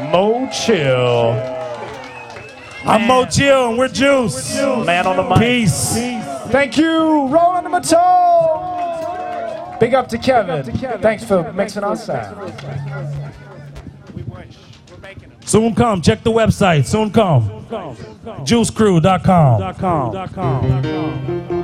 Mo Chill. I'm Mo Chill and we're Juice. Man on the mic. Peace. Thank you, Roland the Matone. Big up to Kevin. Thanks for mixing our sound. Soon come. Check the website. Soon come. JuiceCrew.com.